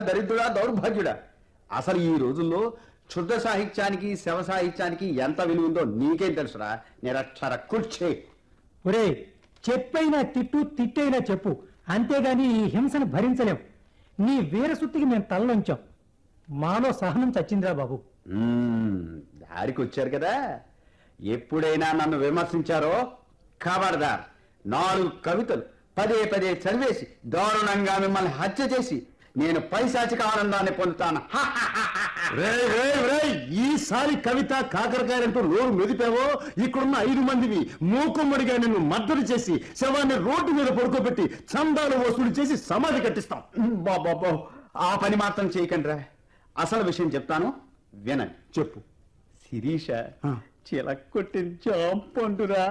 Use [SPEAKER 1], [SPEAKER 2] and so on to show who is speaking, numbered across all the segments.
[SPEAKER 1] దరిద్రుడా దౌర్భాగ్యుడా. అసలు ఈ రోజుల్లో శుద్ధ సాహిత్యానికి శవ సాహిత్యానికి ఎంత విలువ ఉందో నీకేం తెలుసురా నిరక్షర కుర్చే.
[SPEAKER 2] ఒరే, చెప్పైనా తిట్టు, తిట్టైనా చెప్పు, అంతేగాని ఈ హింసను భరించలేం. నీ వీరసుత్తికి మేము తలలోంచాం. మాలో సహనం చచ్చిందిరా బాబు.
[SPEAKER 1] దారికి వచ్చారు కదా. ఎప్పుడైనా నన్ను విమర్శించారో ఖబర్దార్. 4 కవితలు పదే పదే చదివేసి దారుణంగా మిమ్మల్ని హత్య చేసి నేను పైశాచిక ఆనందాన్ని పొందుతాను.
[SPEAKER 3] ఈసారి కవిత కాకరకాయలంటూ నోరు మెదిపావో ఇక్కడున్న 5 మందివి మూకుమ్మడిగా నిన్ను మద్దతు చేసి శవాన్ని రోడ్డు మీద పడుకోబెట్టి చందాలు వసూలు చేసి సమాధి కట్టిస్తాం.
[SPEAKER 1] బాబా, ఆ పని మాత్రం చేయకండి. అసలు విషయం చెప్తాను, వినండి.
[SPEAKER 3] చెప్పు.
[SPEAKER 1] శిరీష చిలక్కొట్టిన చాంపండురా.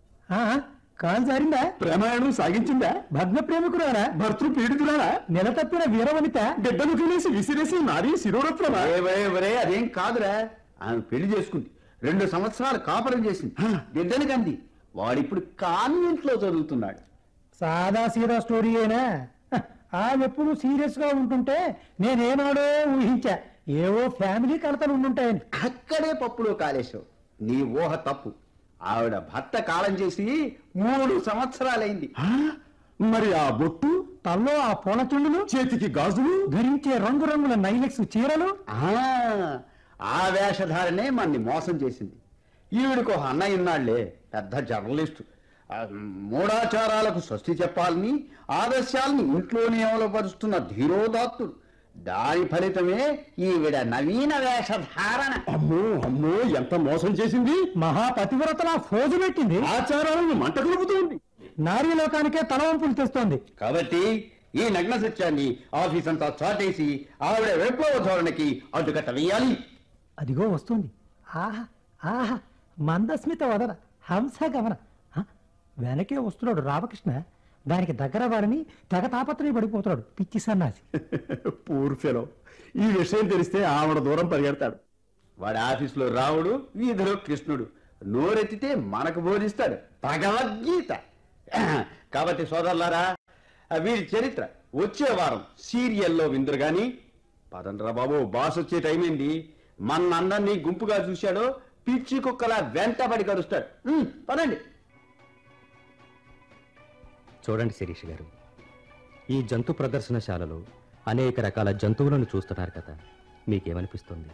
[SPEAKER 2] కాలు జారిందా?
[SPEAKER 3] ప్రమాణం సాగించిందా?
[SPEAKER 2] భగ్న ప్రేమికురారా?
[SPEAKER 3] భర్తృ పీడితురాలా?
[SPEAKER 2] నెల తప్పిన వీరవనిత?
[SPEAKER 3] బిడ్డను తినేసి విసిరేసి నారీ శిరోరత్నమా?
[SPEAKER 1] అదేం కాదురా. ఆమె పెళ్లి చేసుకుంది, 2 సంవత్సరాలు కాపురం చేసింది, బిడ్డను కంది. వాడిప్పుడు కాన్వెంట్ లో చదువుతున్నాడు.
[SPEAKER 2] సాదా సీదా స్టోరీ అయినా ఆమెప్పుడు సీరియస్ గా ఉంటుంటే నేనేనాడో ఊహించా ఏవో ఫ్యామిలీ కలతలు ఉండుంటాయని.
[SPEAKER 1] అక్కడే పప్పులో కాలేశావు. నీ ఊహ తప్పు. ఆవిడ భర్త కాలం చేసి 3 సంవత్సరాలైంది.
[SPEAKER 3] మరి ఆ బొట్టు,
[SPEAKER 2] తల్లో ఆ పూల చుండులు,
[SPEAKER 3] చేతికి గాజులు,
[SPEAKER 2] ధరించే రంగురంగుల నైలెక్స్ చీరలు,
[SPEAKER 1] ఆ వేషధారనే మన్ని మోసం చేసింది. ఈవిడికి ఒక అన్నయ్య ఉన్నాళ్లే, పెద్ద జర్నలిస్టు. మూఢాచారాలకు స్వస్తి చెప్పాలని ఆదర్శాలను ఇంట్లోనే అమలుపరుస్తున్న ధీరోదాత్తుడు. దాని ఫలితమే ఈవిడ నవీన వేషధారణ.
[SPEAKER 3] అమ్మో అమ్మో, ఎంత మోసం చేసింది!
[SPEAKER 2] మహాపతివ్రతల ఫోజు పెట్టింది,
[SPEAKER 3] ఆచారాలను మంట కలుపుతుంది,
[SPEAKER 2] నారీ లోకానికే తలవంపులు తెస్తోంది.
[SPEAKER 1] కాబట్టి ఈ నగ్న సత్యాన్ని ఆఫీస్ అంతా చాటేసి ఆవిడ విప్లవ ధోరణికి అడ్డుకట్ట వేయాలి.
[SPEAKER 2] అదిగో వస్తుంది. ఆహా ఆహా, మందస్మిత వదన, హంస గమన. వెనకే వస్తున్నాడు రామకృష్ణ. దానికి దగ్గర వాడని తెగ తాపత్రయ పడిపోతున్నాడు పిచ్చి సన్నాసి.
[SPEAKER 3] Poor fellow. ఈ విషయం తెలిస్తే ఆవిడ దూరం పరిగెడతాడు.
[SPEAKER 1] వాడి ఆఫీసులో రావుడు, వీధిలో కృష్ణుడు. నోరెత్తితే మనకు బోధిస్తాడు భగవద్గీత. కాబట్టి సోదరులారా, వీరి చరిత్ర వచ్చే వారం సీరియల్లో విందురు గాని. పదండ్రా బాబు, బాస్ వచ్చే టైం ఏంది. మనందరినీ గుంపుగా చూశాడో పిచ్చి కుక్కలా వెంటబడి కరుస్తాడు. పదండి.
[SPEAKER 4] చూడండి శిరీష్ గారు, ఈ జంతు ప్రదర్శనశాలలో అనేక రకాల జంతువులను చూస్తున్నారు కదా, మీకేమనిపిస్తుంది?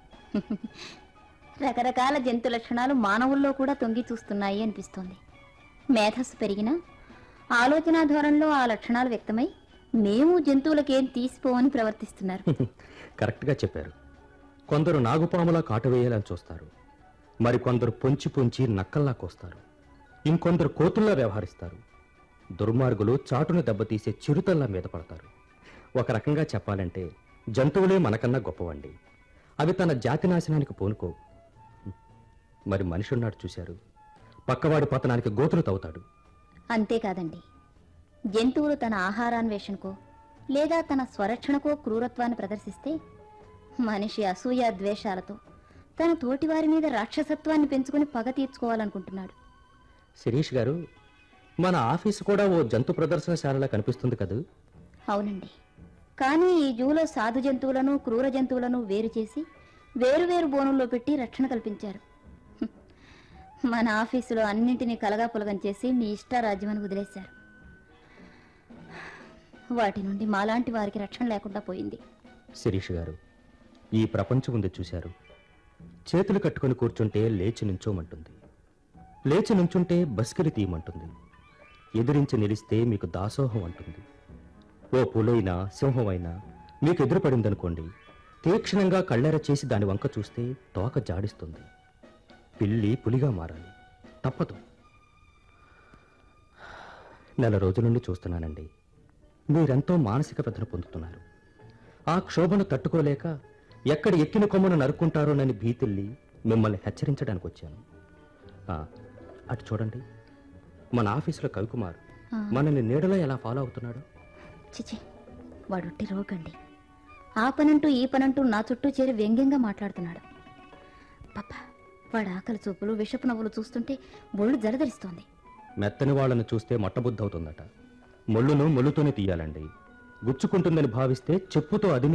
[SPEAKER 5] రకరకాల జంతు లక్షణాలు మానవుల్లో కూడా తొంగి చూస్తున్నాయి అనిపిస్తోంది. మేధస్సు పెరిగినా ఆలోచన ధోరణిలో ఆ లక్షణాలు వ్యక్తమై మేము జంతువులకేం తీసిపోవని ప్రవర్తిస్తున్నారు.
[SPEAKER 4] కరెక్ట్గా చెప్పారు. కొందరు నాగుపాములా కాటు వేయాలని చూస్తారు, మరికొందరు పొంచి పొంచి నక్కల్లా కోస్తారు, ఇంకొందరు కోతుల్లా వ్యవహరిస్తారు. దుర్మార్గులు చాటును దెబ్బతీసే చిరుతల్లా మీద పడతారు. ఒక రకంగా చెప్పాలంటే జంతువులే మనకన్నా గొప్పవండి. అవి తన జాతి నాశనానికి పూనుకో. మరి మనిషి ఉన్నాడు చూశారు, పక్కవాడి పతనానికి గోతులు తవ్వుతాడు.
[SPEAKER 5] అంతేకాదండి, జంతువులు తన ఆహారాన్వేషణకో లేదా తన స్వరక్షణకో క్రూరత్వాన్ని ప్రదర్శిస్తే మనిషి అసూయ ద్వేషాలతో తన తోటివారి మీద రాక్షసత్వాన్ని పెంచుకుని పగ తీర్చుకోవాలనుకుంటున్నాడు.
[SPEAKER 4] శిరీష్ గారు, మన ఆఫీసు కూడా ఓ జంతు ప్రదర్శనశాలలా కనిపిస్తుంది కదూ?
[SPEAKER 5] అవునండి, కానీ ఈ జూలో సాధు జంతువులను క్రూర జంతువులను వేరు చేసి వేరువేరు బోనుల్లో పెట్టి రక్షణ కల్పించారు. మన ఆఫీసులో అన్నింటినీ కలగాపులగం చేసి మీ ఇష్టారాజ్యమని వదిలేశారు. వాటి నుండి మాలాంటి వారికి రక్షణ లేకుండా పోయింది.
[SPEAKER 4] శిరీష్ గారు, ఈ ప్రపంచం ఉంది చూశారు, చేతులు కట్టుకుని కూర్చుంటే లేచి నుంచోమంటుంది, లేచి నుంచుంటే బస్కిరి తీయమంటుంది, ఎదిరించి నిలిస్తే మీకు దాసోహం అంటుంది. ఓ పులైనా సింహమైనా మీకు ఎదురుపడిందనుకోండి, తీక్షణంగా కళ్ళెర చేసి దాని వంక చూస్తే తోక జాడిస్తుంది. పిల్లి పులిగా మారాలి, తప్పదు. నెల రోజుల నుండి చూస్తున్నానండి, మీరెంతో మానసిక వ్యధను పొందుతున్నారు. ఆ క్షోభను తట్టుకోలేక ఎక్కడ ఎక్కిన కొమ్మను నరుక్కుంటారోనని భీతిల్లి మిమ్మల్ని హెచ్చరించడానికి వచ్చాను. అటు చూడండి, మన ఆఫీసులో కవికుమార్ మనల్ని నీడలో ఎలా ఫాలో అవుతున్నాడు.
[SPEAKER 5] చిచి, వాడొట్టి రోగండి. ఆ పనంటూ ఈ పనంటూ నా చుట్టూ చేరి వ్యంగ్యంగా మాట్లాడుతున్నాడు. పాపా, వాడు ఆకలి చూపులు విషపు నవ్వులు చూస్తుంటే ఒళ్ళు జలధరిస్తోంది.
[SPEAKER 4] మెత్తని వాళ్ళను చూస్తే మొట్టబుద్ధవుతుందట. ముళ్ళును ముళ్ళుతోనే తీయాలండి. గుచ్చుకుంటుందని భావిస్తే చెప్పుతో అది